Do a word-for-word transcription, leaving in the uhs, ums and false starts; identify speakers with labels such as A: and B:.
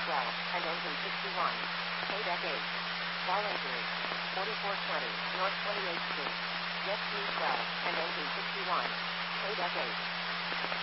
A: twelve, and engine sixty-one. K-Deck eight. Voluntary. forty-four twenty, North twenty-eighth Street. Jet Ski twelve, and engine sixty-one. K-Deck eight.